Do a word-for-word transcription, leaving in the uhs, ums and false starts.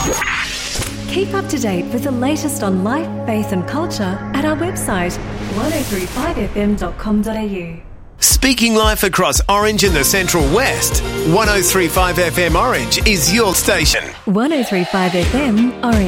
Keep up to date with the latest on life, faith and culture at our website one oh three five f m dot com dot a u. Speaking life across Orange and the Central West, one oh three point five F M Orange is your station. one oh three point five F M Orange.